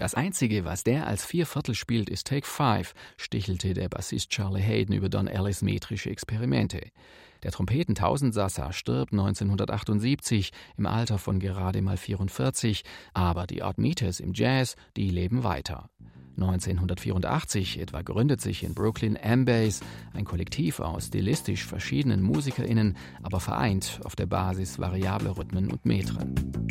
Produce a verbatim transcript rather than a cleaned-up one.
Das Einzige, was der als Vierviertel spielt, ist Take Five, stichelte der Bassist Charlie Hayden über Don Ellis metrische Experimente. Der Trompeten-Tausendsassa stirbt neunzehnhundertachtundsiebzig im Alter von gerade mal vierundvierzig, aber die Odd Meters im Jazz, die leben weiter. neunzehnhundertvierundachtzig etwa gründet sich in Brooklyn M-Bass, ein Kollektiv aus stilistisch verschiedenen MusikerInnen, aber vereint auf der Basis variabler Rhythmen und Metren.